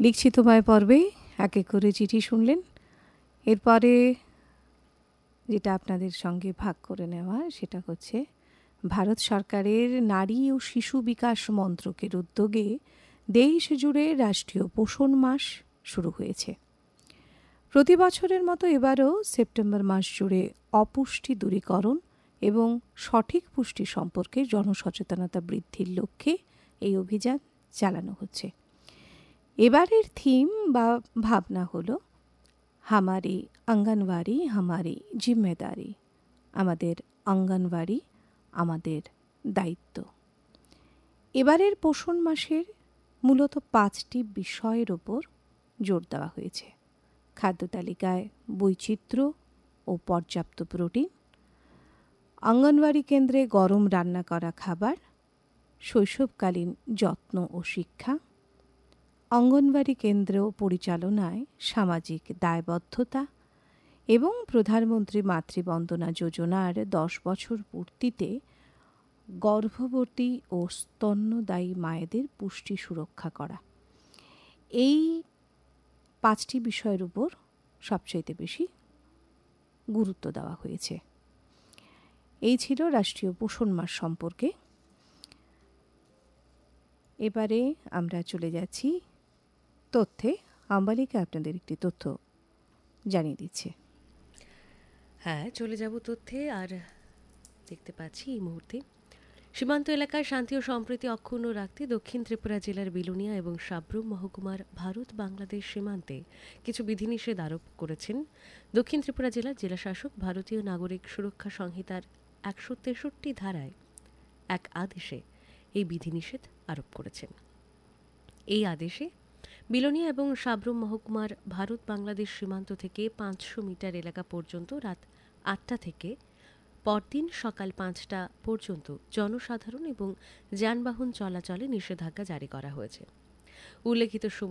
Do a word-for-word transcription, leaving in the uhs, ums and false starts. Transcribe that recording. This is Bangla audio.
লিখছি তোমায় পর্বে এক এক করে চিঠি শুনলেন। এরপরে যেটা আপনাদের সঙ্গে ভাগ করে নেওয়া সেটা হচ্ছে ভারত সরকারের নারী ও শিশু বিকাশ মন্ত্রকের উদ্যোগে দেশ জুড়ে রাষ্ট্রীয় পোষণ মাস শুরু হয়েছে। প্রতি বছরের মতো এবারও সেপ্টেম্বর মাস জুড়ে অপুষ্টি দূরীকরণ এবং সঠিক পুষ্টি সম্পর্কে জনসচেতনতা বৃদ্ধির লক্ষ্যে এই অভিযান চালানো হচ্ছে। এবারের থিম বা ভাবনা হলো হামারি অঙ্গনওয়াড়ি হামারি জিম্মেদারি, আমাদের অঙ্গনওয়াড়ি আমাদের দায়িত্ব। এবারের পোষণ মাসের মূলত পাঁচটি বিষয়ের ওপর জোর দেওয়া হয়েছে: খাদ্য তালিকায় বৈচিত্র্য ও পর্যাপ্ত প্রোটিন, অঙ্গনওয়াড়ি কেন্দ্রে গরম রান্না করা খাবার, শৈশবকালীন যত্ন ও শিক্ষা, অঙ্গনওয়াড়ি কেন্দ্র পরিচালনায় সামাজিক দায়বদ্ধতা এবং প্রধানমন্ত্রী মাতৃবন্দনা যোজনার দশ বছর পূর্তিতে গর্ভবতী ও স্তন্যদায়ী মায়েদের পুষ্টি সুরক্ষা করা। এই পাঁচটি বিষয়ের উপর সবচাইতে বেশি গুরুত্ব দেওয়া হয়েছে। এই ছিল রাষ্ট্রীয় পোষণ মাস সম্পর্কে। এবারে আমরা চলে যাচ্ছি তথ্যে। আম্বালিকা আপনাদের একটি তথ্য জানিয়ে দিচ্ছে। হ্যাঁ, চলে যাব তথ্যে। আর দেখতে পাচ্ছি এই মুহূর্তে সীমান্ত এলাকায় শান্তি ও সম্প্রীতি অক্ষুণ্ণ রাখতে দক্ষিণ ত্রিপুরা জেলার বিলোনিয়া এবং সাব্রুম মহকুমার ভারত বাংলাদেশ সীমান্তে কিছু বিধিনিষেধ আরোপ করেছেন দক্ষিণ ত্রিপুরা জেলার জেলাশাসক। ভারতীয় নাগরিক সুরক্ষা সংহিতার একশো তেষট্টি ধারায় এক আদেশে এই বিধিনিষেধ আরোপ করেছেন। এই আদেশে বিলোনিয়া এবং সাব্রুম মহকুমার ভারত বাংলাদেশ সীমান্ত থেকে পাঁচশো মিটার এলাকা পর্যন্ত রাত আটটা থেকে পরদিন সকাল পাঁচটা পর্যন্ত জনসাধারণ এবং যানবাহন চলাচলে নিষেধাজ্ঞা জারি করা হয়েছে। উল্লেখিত